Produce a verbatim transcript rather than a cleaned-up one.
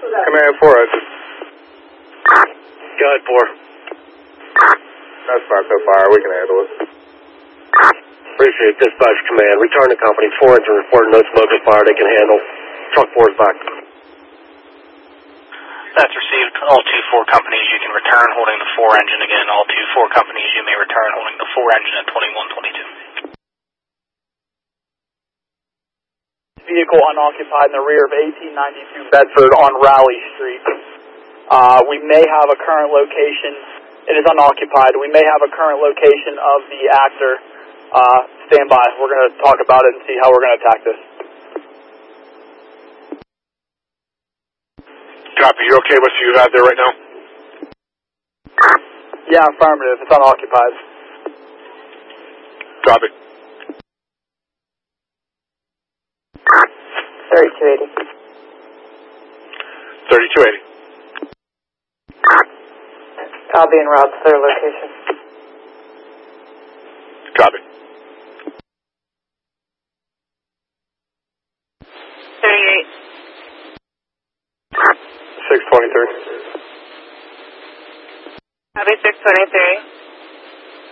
Command four, I just... Go ahead, four. That's fine so far, we can handle it. Appreciate dispatch command. Return to company. Four engine report, no smoke or fire they can handle. Truck four is back. That's received. All two four companies you can return holding the four engine again. All two four companies you may return holding the four engine at twenty-one twenty-two. Vehicle unoccupied in the rear of eighteen ninety-two Bedford on Raleigh Street. Uh, we may have a current location. It is unoccupied. We may have a current location of the actor. Uh, stand by. We're going to talk about it and see how we're going to attack this. Copy. You okay with what you have there right now? Yeah, affirmative. It's unoccupied. Copy. thirty-two eighty. thirty-two eighty. I'll be en route to their location. Copy. thirty-eight. six twenty-three. Copy, six twenty-three.